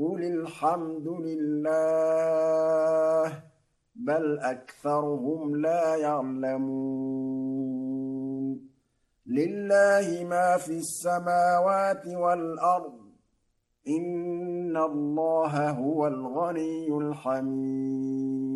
قُلِ الْحَمْدُ لِلَّهِ بَلْ أَكْثَرُهُمْ لَا يَعْلَمُونَ لِلَّهِ مَا فِي السَّمَاوَاتِ وَالْأَرْضِ ۚ إِنَّ اللَّهَ هُوَ الْغَنِيُّ الْحَمِيدُ